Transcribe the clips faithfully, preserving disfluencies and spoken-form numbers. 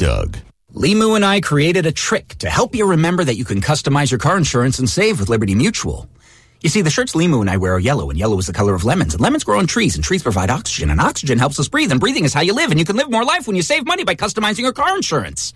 Doug. Limu and I created a trick to help you remember that you can customize your car insurance and save with Liberty Mutual. You see, the shirts Limu and I wear are yellow, and yellow is the color of lemons. And lemons grow on trees, and trees provide oxygen, and oxygen helps us breathe, and breathing is how you live, and you can live more life when you save money by customizing your car insurance.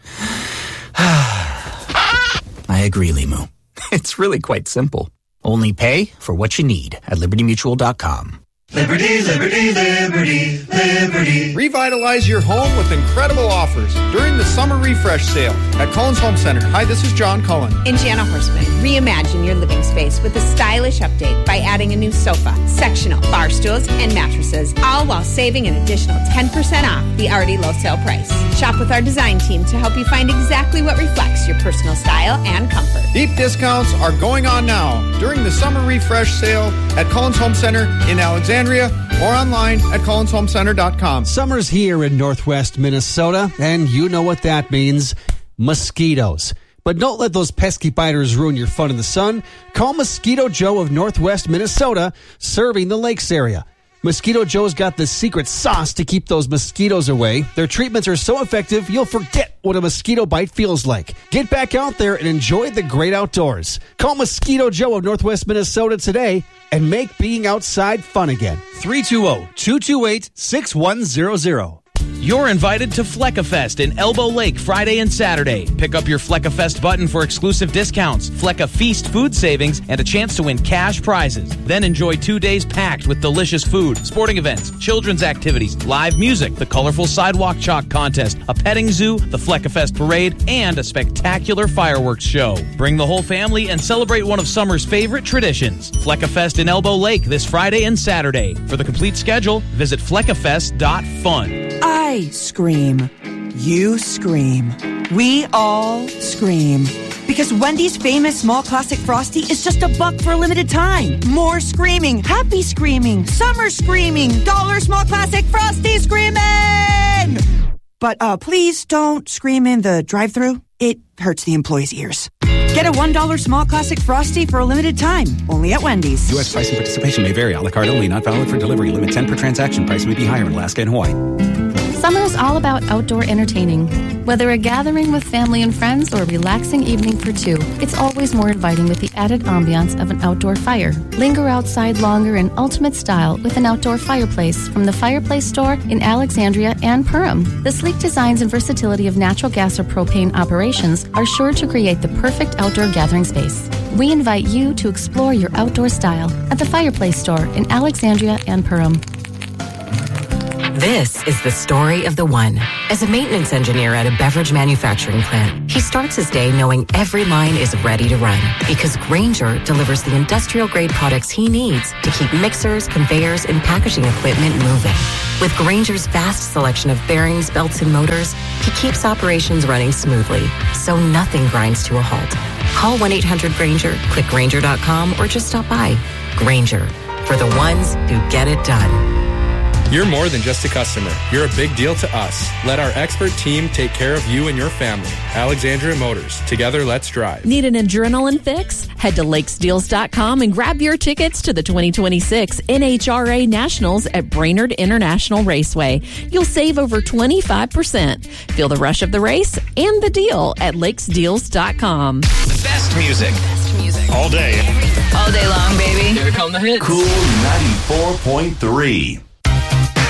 I agree, Limu. It's really quite simple. Only pay for what you need at liberty mutual dot com. Liberty, liberty, liberty, liberty. Revitalize your home with incredible offers during the summer refresh sale at Cullen's Home Center. Hi, this is John Cullen. And Jana Horseman. Reimagine your living space with a stylish update by adding a new sofa, sectional, bar stools, and mattresses, all while saving an additional ten percent off the already low sale price. Shop with our design team to help you find exactly what reflects your personal style and comfort. Deep discounts are going on now during the summer refresh sale at Cullen's Home Center in Alexandria or online at collins home center dot com. Summer's here in northwest Minnesota, and you know what that means. Mosquitoes. But don't let those pesky biters ruin your fun in the sun. Call Mosquito Joe of northwest Minnesota, serving the lakes area. Mosquito Joe's got the secret sauce to keep those mosquitoes away. Their treatments are so effective, you'll forget what a mosquito bite feels like. Get back out there and enjoy the great outdoors. Call Mosquito Joe of northwest Minnesota today and make being outside fun again. three two zero, two two eight, six one zero zero. You're invited to FleckaFest in Elbow Lake Friday and Saturday. Pick up your FleckaFest button for exclusive discounts, Flecka Feast food savings, and a chance to win cash prizes. Then enjoy two days packed with delicious food, sporting events, children's activities, live music, the colorful sidewalk chalk contest, a petting zoo, the FleckaFest parade, and a spectacular fireworks show. Bring the whole family and celebrate one of summer's favorite traditions. FleckaFest in Elbow Lake this Friday and Saturday. For the complete schedule, visit fleckafest dot fun. I scream. You scream. We all scream. Because Wendy's famous small classic Frosty is just a buck for a limited time. More screaming, happy screaming, summer screaming, dollar small classic Frosty screaming! But uh, please don't scream in the drive-thru. It hurts the employees' ears. Get a one dollar small classic Frosty for a limited time. Only at Wendy's. U S price and participation may vary. A la carte only. Not valid for delivery. Limit ten per transaction. Price may be higher in Alaska and Hawaii. Summer is all about outdoor entertaining. Whether a gathering with family and friends or a relaxing evening for two, it's always more inviting with the added ambiance of an outdoor fire. Linger outside longer in ultimate style with an outdoor fireplace from the Fireplace Store in Alexandria and Perham. The sleek designs and versatility of natural gas or propane operations are sure to create the perfect outdoor gathering space. We invite you to explore your outdoor style at the Fireplace Store in Alexandria and Perham. This is the story of the one. As a maintenance engineer at a beverage manufacturing plant, he starts his day knowing every line is ready to run because Grainger delivers the industrial-grade products he needs to keep mixers, conveyors, and packaging equipment moving. With Grainger's vast selection of bearings, belts, and motors, he keeps operations running smoothly, so nothing grinds to a halt. Call one eight hundred Grainger, click Grainger dot com, or just stop by. Grainger, for the ones who get it done. You're more than just a customer. You're a big deal to us. Let our expert team take care of you and your family. Alexandria Motors. Together, let's drive. Need an adrenaline fix? Head to lakes deals dot com and grab your tickets to the twenty twenty-six N H R A Nationals at Brainerd International Raceway. You'll save over twenty-five percent. Feel the rush of the race and the deal at lakes deals dot com. The best music. Best music. All day. All day long, baby. Here come the hits. Cool ninety-four point three.